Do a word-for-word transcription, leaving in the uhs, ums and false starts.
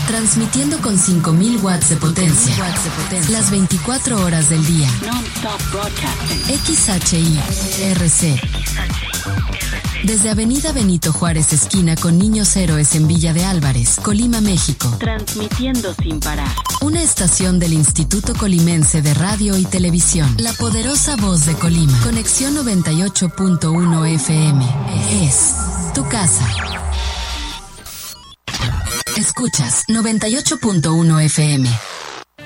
Transmitiendo con cinco mil watts de potencia. Las veinticuatro horas del día. X H I R C. Desde Avenida Benito Juárez, esquina con Niños Héroes en Villa de Álvarez, Colima, México. Transmitiendo sin parar. Una estación del Instituto Colimense de Radio y Televisión. La poderosa voz de Colima. Conexión noventa y ocho punto uno F M. Es tu casa. Escuchas noventa y ocho punto uno F M.